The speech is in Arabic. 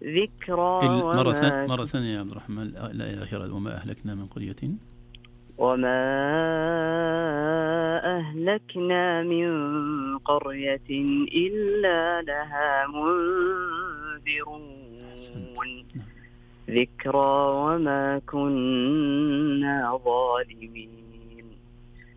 ذكرى مرة ثانية يا عبد الرحمن، الآية الأخيرة: وما أهلكنا من قرية وما أهلكنا من قرية إلا لها منذرون ذكرى وما كنا ظالمين.